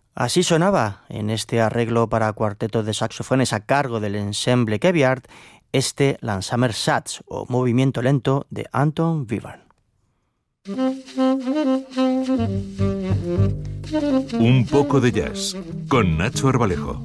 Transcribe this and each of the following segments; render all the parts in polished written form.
Así sonaba en este arreglo para cuarteto de saxofones a cargo del ensemble Keviart, este Langsamer Satz o movimiento lento de Anton Webern. Un poco de jazz con Nacho Arbalejo.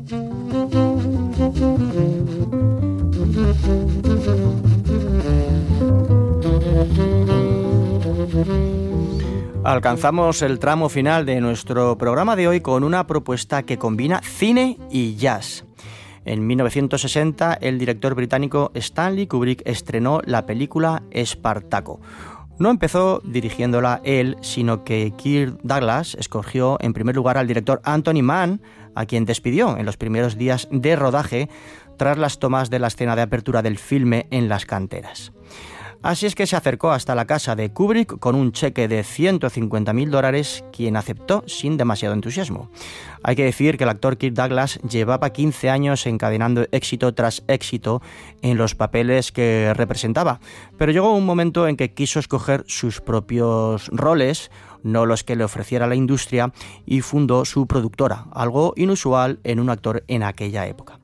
Alcanzamos el tramo final de nuestro programa de hoy con una propuesta que combina cine y jazz. En 1960, el director británico Stanley Kubrick estrenó la película Espartaco. No empezó dirigiéndola él, sino que Kirk Douglas escogió en primer lugar al director Anthony Mann, a quien despidió en los primeros días de rodaje tras las tomas de la escena de apertura del filme en las canteras. Así es que se acercó hasta la casa de Kubrick con un cheque de $150.000, quien aceptó sin demasiado entusiasmo. Hay que decir que el actor Kirk Douglas llevaba 15 años encadenando éxito tras éxito en los papeles que representaba, pero llegó un momento en que quiso escoger sus propios roles, no los que le ofreciera la industria, y fundó su productora, algo inusual en un actor en aquella época.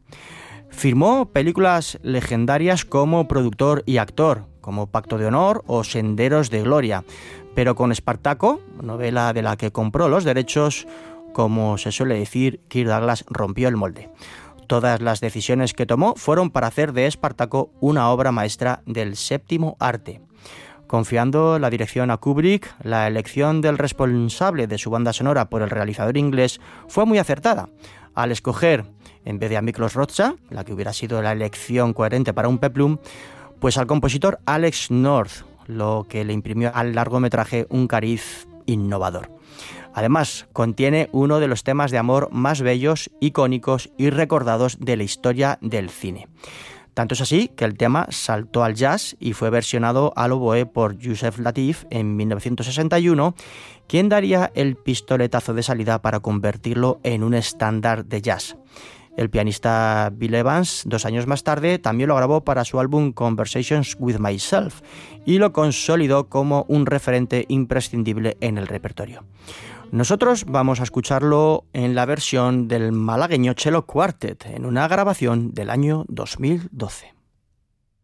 Firmó películas legendarias como productor y actor, como Pacto de Honor o Senderos de Gloria, pero con Espartaco, novela de la que compró los derechos, como se suele decir, Kirk Douglas rompió el molde. Todas las decisiones que tomó fueron para hacer de Espartaco una obra maestra del séptimo arte. Confiando la dirección a Kubrick, la elección del responsable de su banda sonora por el realizador inglés fue muy acertada, al escoger, en vez de a Miklos Rozsa, la que hubiera sido la elección coherente para un peplum, pues al compositor Alex North, lo que le imprimió al largometraje un cariz innovador. Además, contiene uno de los temas de amor más bellos, icónicos y recordados de la historia del cine. Tanto es así que el tema saltó al jazz y fue versionado al oboe por Yusef Lateef en 1961, quien daría el pistoletazo de salida para convertirlo en un estándar de jazz. El pianista Bill Evans, 2 años más tarde, también lo grabó para su álbum Conversations with Myself y lo consolidó como un referente imprescindible en el repertorio. Nosotros vamos a escucharlo en la versión del malagueño Cello Quartet, en una grabación del año 2012.